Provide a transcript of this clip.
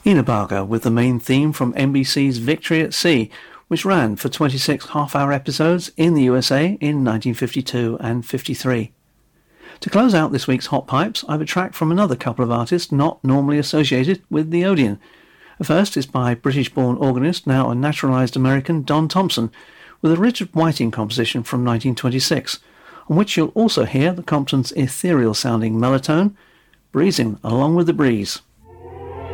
Inabaga with the main theme from NBC's Victory at Sea, which ran for 26 half-hour episodes in the USA in 1952 and 53. To close out this week's Hot Pipes, I've a track from another couple of artists not normally associated with the Odeon. The first is by British-born organist, now a naturalised American, Don Thompson, with a Richard Whiting composition from 1926, on which you'll also hear the Comptons' ethereal-sounding mellotone, breezing along with the breeze.